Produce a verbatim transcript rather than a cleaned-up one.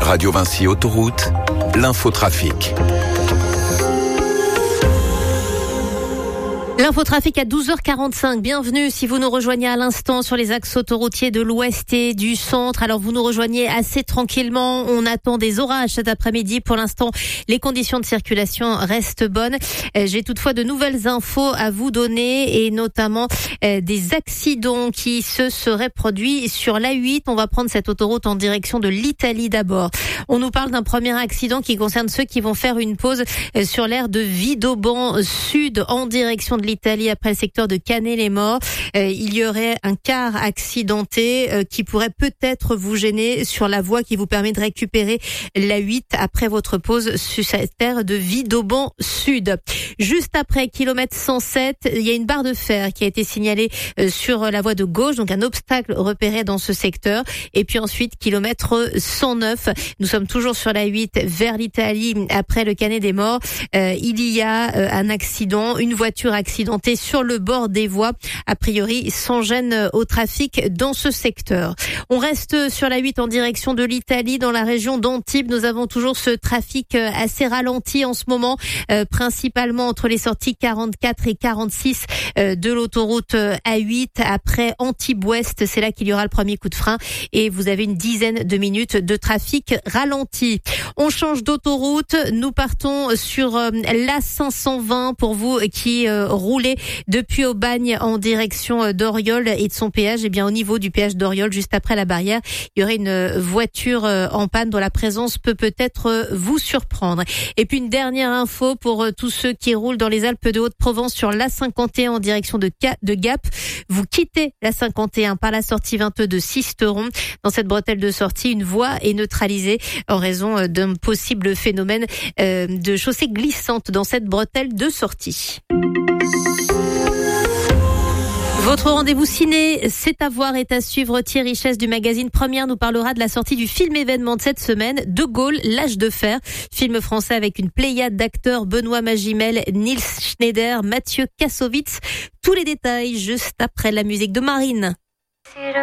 Radio Vinci Autoroute, l'infotrafic. L'infotrafic à douze heures quarante-cinq. Bienvenue si vous nous rejoignez à l'instant sur les axes autoroutiers de l'ouest et du centre. Alors vous nous rejoignez assez tranquillement. On attend des orages cet après-midi. Pour l'instant, les conditions de circulation restent bonnes. J'ai toutefois de nouvelles infos à vous donner et notamment des accidents qui se seraient produits sur l'A huit. On va prendre cette autoroute en direction de l'Italie d'abord. On nous parle d'un premier accident qui concerne ceux qui vont faire une pause sur l'aire de Vidauban Sud en direction de l'Italie après le secteur de Canet-les-Morts. Euh, il y aurait un car accidenté euh, qui pourrait peut-être vous gêner sur la voie qui vous permet de récupérer l'A huit après votre pause sur cette aire de Vidauban Sud. Juste après, kilomètre cent sept, il y a une barre de fer qui a été signalée euh, sur la voie de gauche, donc un obstacle repéré dans ce secteur. Et puis ensuite, kilomètre cent neuf, nous sommes toujours sur l'A huit vers l'Italie après le Canet-des-Morts. Euh, il y a euh, un accident, une voiture accidentée sur le bord des voies, a priori sans gêne au trafic dans ce secteur. On reste sur la huit en direction de l'Italie, dans la région d'Antibes. Nous avons toujours ce trafic assez ralenti en ce moment, euh, principalement entre les sorties quarante-quatre et quarante-six euh, de l'autoroute A huit. Après Antibes-Ouest, c'est là qu'il y aura le premier coup de frein et vous avez une dizaine de minutes de trafic ralenti. On change d'autoroute, nous partons sur euh, l'A cinq cent vingt pour vous qui euh, roulez depuis Aubagne en direction d'Oriol et de son péage. Et bien au niveau du péage d'Oriol, juste après la barrière, il y aurait une voiture en panne dont la présence peut peut-être vous surprendre. Et puis une dernière info pour tous ceux qui roulent dans les Alpes de Haute-Provence sur l'A cinquante et un en direction de Gap. Vous quittez l'A cinquante et un par la sortie vingt-deux de Sisteron. Dans cette bretelle de sortie, une voie est neutralisée en raison d'un possible phénomène de chaussée glissante dans cette bretelle de sortie. Votre rendez-vous ciné, c'est à voir, est à suivre. Thierry Chess du magazine Première nous parlera de la sortie du film événement de cette semaine, De Gaulle, l'âge de fer. Film français avec une pléiade d'acteurs, Benoît Magimel, Nils Schneider, Mathieu Kassovitz. Tous les détails juste après la musique de Marine.